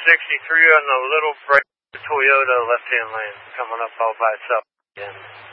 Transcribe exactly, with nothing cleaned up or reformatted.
sixty-three on the little bright Toyota left-hand lane, coming up all by itself again.